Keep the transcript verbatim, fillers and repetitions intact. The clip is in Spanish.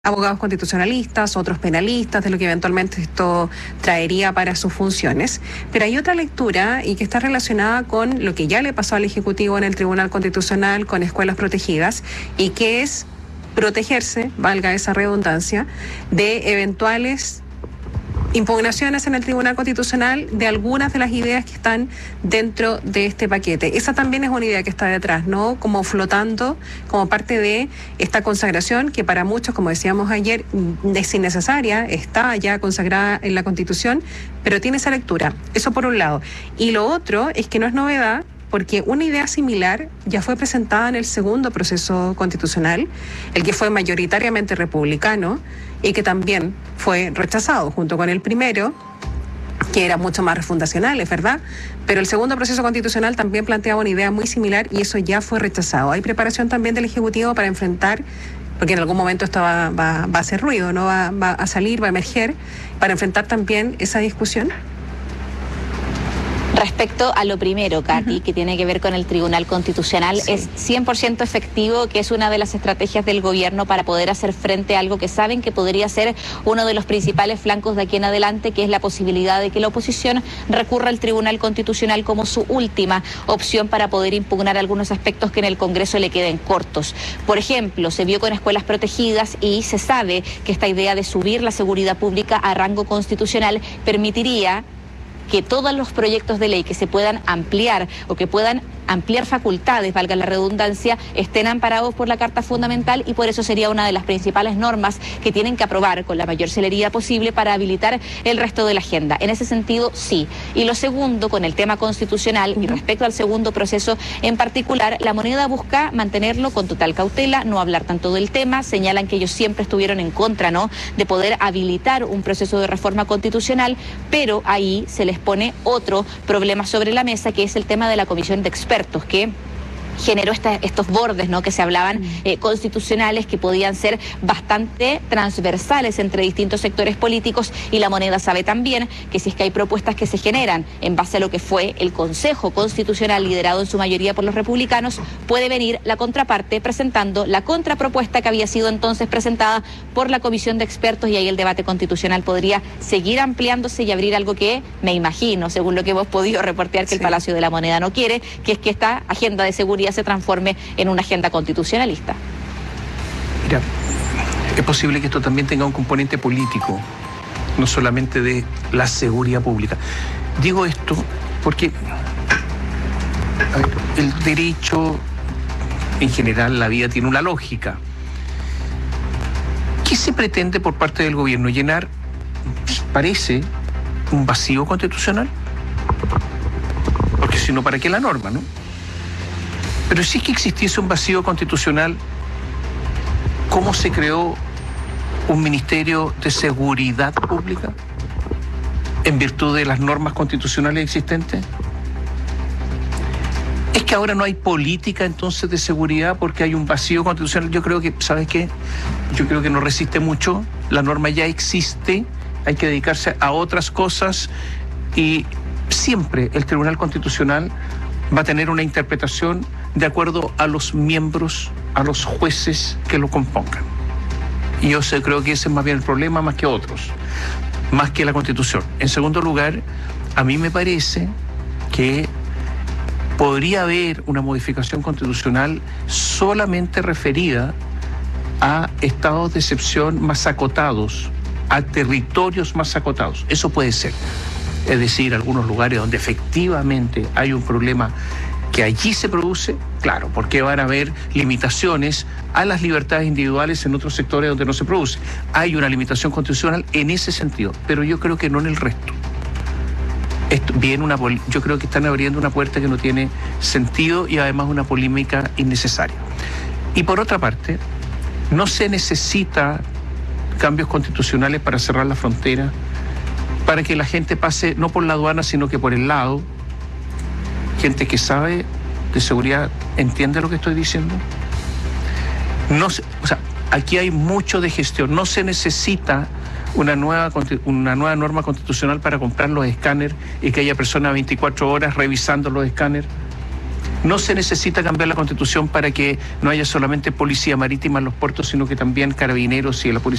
abogados constitucionalistas, otros penalistas, de lo que eventualmente esto traería para sus funciones. Pero hay otra lectura y que está relacionada con lo que ya le pasó al Ejecutivo en el Tribunal Constitucional con escuelas protegidas y que es protegerse, valga esa redundancia, de eventuales impugnaciones en el Tribunal Constitucional de algunas de las ideas que están dentro de este paquete. Esa también es una idea que está detrás, ¿no? Como flotando, como parte de esta consagración que para muchos, como decíamos ayer, es innecesaria, está ya consagrada en la Constitución, pero tiene esa lectura. Eso por un lado. Y lo otro es que no es novedad, porque una idea similar ya fue presentada en el segundo proceso constitucional, el que fue mayoritariamente republicano y que también fue rechazado junto con el primero, que era mucho más refundacional, es verdad, pero el segundo proceso constitucional también planteaba una idea muy similar y eso ya fue rechazado. Hay preparación también del Ejecutivo para enfrentar, porque en algún momento esto va, va, va a hacer ruido, ¿no? Va, va a salir, va a emerger, para enfrentar también esa discusión. Respecto a lo primero, Katy, uh-huh. que tiene que ver con el Tribunal Constitucional, sí. es cien por ciento efectivo, que es una de las estrategias del gobierno para poder hacer frente a algo que saben que podría ser uno de los principales flancos de aquí en adelante, que es la posibilidad de que la oposición recurra al Tribunal Constitucional como su última opción para poder impugnar algunos aspectos que en el Congreso le queden cortos. Por ejemplo, se vio con escuelas protegidas y se sabe que esta idea de subir la seguridad pública a rango constitucional permitiría que todos los proyectos de ley que se puedan ampliar o que puedan ampliar facultades, valga la redundancia, estén amparados por la Carta Fundamental y por eso sería una de las principales normas que tienen que aprobar con la mayor celeridad posible para habilitar el resto de la agenda. En ese sentido, sí. Y lo segundo, con el tema constitucional y respecto al segundo proceso en particular, la Moneda busca mantenerlo con total cautela, no hablar tanto del tema, señalan que ellos siempre estuvieron en contra, ¿no?, de poder habilitar un proceso de reforma constitucional, pero ahí se les pone otro problema sobre la mesa, que es el tema de la comisión de expertos, que generó esta, estos bordes, ¿no?, que se hablaban eh, constitucionales, que podían ser bastante transversales entre distintos sectores políticos, y la Moneda sabe también que si es que hay propuestas que se generan en base a lo que fue el Consejo Constitucional liderado en su mayoría por los republicanos, puede venir la contraparte presentando la contrapropuesta que había sido entonces presentada por la Comisión de Expertos, y ahí el debate constitucional podría seguir ampliándose y abrir algo que, me imagino, según lo que hemos podido reportear, que sí. el Palacio de la Moneda no quiere, que es que esta agenda de seguridad se transforme en una agenda constitucionalista. Mira, es posible que esto también tenga un componente político, no solamente de la seguridad pública. Digo esto porque a ver, el derecho, en general, la vida tiene una lógica. ¿Qué se pretende por parte del gobierno? Llenar, parece, un vacío constitucional. Porque si no, ¿para qué la norma, no? Pero si es que existiese un vacío constitucional, ¿cómo se creó un Ministerio de Seguridad Pública? ¿En virtud de las normas constitucionales existentes? ¿Es que ahora no hay política entonces de seguridad porque hay un vacío constitucional? Yo creo que, ¿sabes qué? Yo creo que no resiste mucho. La norma ya existe, hay que dedicarse a otras cosas y siempre el Tribunal Constitucional va a tener una interpretación de acuerdo a los miembros, a los jueces que lo compongan. Y yo sé, creo que ese es más bien el problema, más que otros, más que la Constitución. En segundo lugar, a mí me parece que podría haber una modificación constitucional solamente referida a estados de excepción más acotados, a territorios más acotados. Eso puede ser. Es decir, algunos lugares donde efectivamente hay un problema que allí se produce, claro, porque van a haber limitaciones a las libertades individuales en otros sectores donde no se produce. Hay una limitación constitucional en ese sentido, pero yo creo que no en el resto. Esto, bien una, yo creo que están abriendo una puerta que no tiene sentido y además una polémica innecesaria. Y por otra parte, no se necesita cambios constitucionales para cerrar la frontera, para que la gente pase no por la aduana, sino que por el lado. Gente que sabe de seguridad, ¿entiende lo que estoy diciendo? No se, o sea, aquí hay mucho de gestión. No se necesita una nueva, una nueva norma constitucional para comprar los escáneres y que haya personas veinticuatro horas revisando los escáneres. No se necesita cambiar la Constitución para que no haya solamente policía marítima en los puertos, sino que también carabineros y la policía